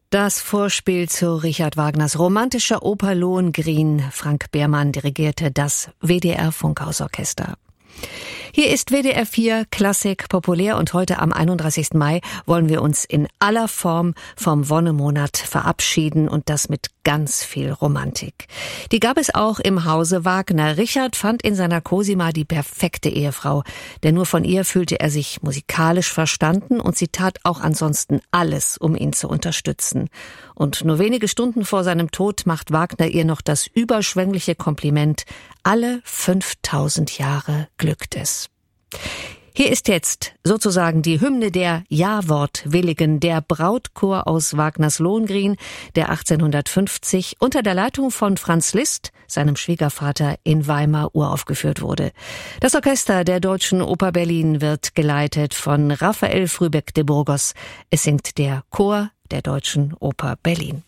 Das Vorspiel zu Richard Wagners romantischer Oper Lohengrin. Frank Behrmann dirigierte das WDR-Funkhausorchester. Hier ist WDR 4 Klassik populär und heute am 31. Mai wollen wir uns in aller Form vom Wonnemonat verabschieden und das mit ganz viel Romantik. Die gab es auch im Hause Wagner. Richard fand in seiner Cosima die perfekte Ehefrau, denn nur von ihr fühlte er sich musikalisch verstanden und sie tat auch ansonsten alles, um ihn zu unterstützen. Und nur wenige Stunden vor seinem Tod macht Wagner ihr noch das überschwängliche Kompliment: alle 5000 Jahre glückt es. Hier ist jetzt sozusagen die Hymne der Ja-Wortwilligen, der Brautchor aus Wagners Lohengrin, der 1850 unter der Leitung von Franz Liszt, seinem Schwiegervater, in Weimar uraufgeführt wurde. Das Orchester der Deutschen Oper Berlin wird geleitet von Raphael Frühbeck de Burgos. Es singt der Chor der Deutschen Oper Berlin.